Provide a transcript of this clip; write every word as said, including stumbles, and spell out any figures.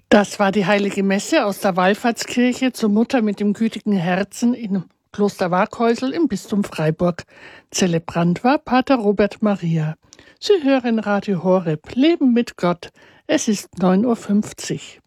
Das war die Heilige Messe aus der Wallfahrtskirche zur Mutter mit dem gütigen Herzen in Kloster Waaghäusel im Bistum Freiburg. Zelebrant war Pater Robert Maria. Sie hören Radio Horeb, Leben mit Gott. Es ist neun Uhr fünfzig.